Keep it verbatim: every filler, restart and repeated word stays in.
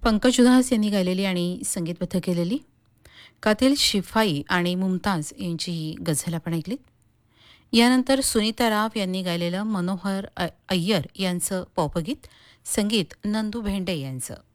पंकज उधास यांनी गायलेली आणि संगीतबद्ध केलेली कातील शिफाई आणि मुमताज यांची ही गझल आपण ऐकलीत. यानंतर सुनीता राव यांनी गायलेलं मनोहर अ- अय्यर यांचं पॉपगीत, संगीत नंदू भेंडे यांचं.